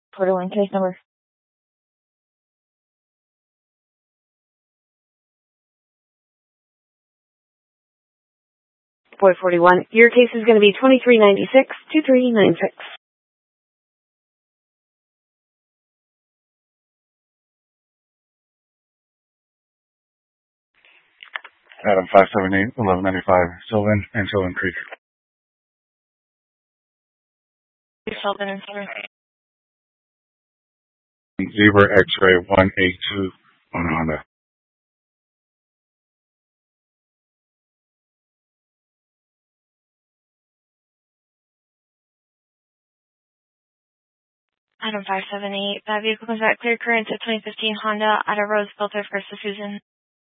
41 case number. 441. Your case is going to be 2396, 2396. Adam 578 1195 Sylvan and Sylvan Creek. Sylvan and Sylvan. Zebra X-ray 182 on Honda. Adam 578. That vehicle comes back clear current to 2015 Honda. Out of Rose filter for Susan.